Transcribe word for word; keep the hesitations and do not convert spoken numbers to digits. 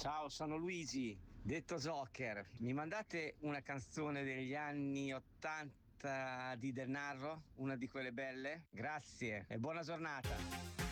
Ciao, sono Luigi, detto Joker. Mi mandate una canzone degli anni ottanta di Del Narro? Una di quelle belle? Grazie e buona giornata.